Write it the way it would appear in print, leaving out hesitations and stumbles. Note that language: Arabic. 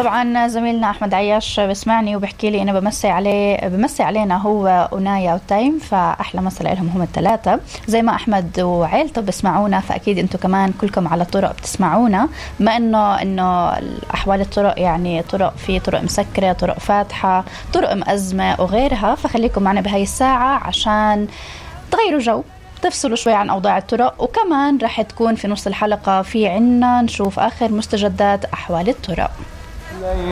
طبعا زميلنا أحمد عياش بسمعني وبحكي لي أنا بمسي علينا هو ونايا وتايم، فأحلى مسا لهم هم الثلاثة. زي ما أحمد وعيلته بسمعونا فأكيد أنتم كمان كلكم على الطرق بتسمعونا، ما إنه أحوال الطرق يعني في طرق مسكرة، طرق فاتحة، طرق مأزمة وغيرها. فخليكم معنا بهاي الساعة عشان تغيروا جو، تفصلوا شوي عن أوضاع الطرق، وكمان رح تكون في نص الحلقة في عنا نشوف آخر مستجدات أحوال الطرق.